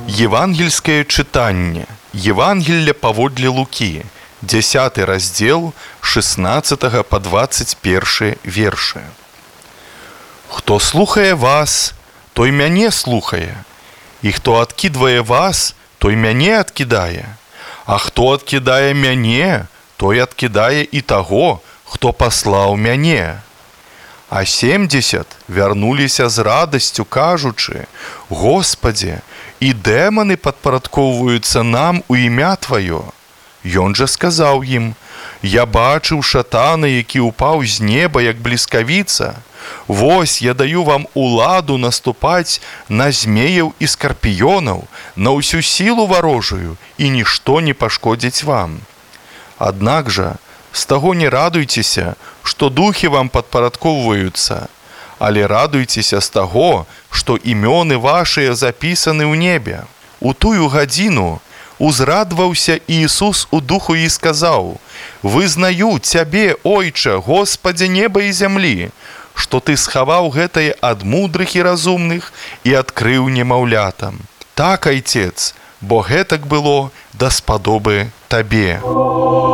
Евангельское читание. Евангелие паводле Луки, 10 раздел, 16 по 21 верши. «Хто слухае вас, той мяне слухае, і хто адкідвае вас, той мяне адкідае, а хто адкідае мяне, той адкідае і таго, хто паслаў мяне». А 70 вярнуліся з радасцю, кажучы: «Господи, і дэманы падпарадкоўваюцца нам у імя Тваё». Ён жа сказаў ім: «Я бачыў шатана, які ўпаў з неба, як бліскавіца. Вось я даю вам уладу наступаць на змеяў і скарпіёнаў, на ўсю сілу варожую, і нішто не пашкодзіць вам. Аднак жа, з таго не радуйцеся, што духі вам падпарадкоўваюцца, але радуйцеся з таго, што імёны вашыя запісаны ў небе». У тую гадзіну узрадваўся Іісус у духу і сказаў: «Вызнаю Цябе, Ойча, Господзе неба і зямлі, што Ты схаваў гэтае ад мудрых і разумных і адкрыў немаўлятам. Так, Айцец, бо гэтак было даспадобы Табе».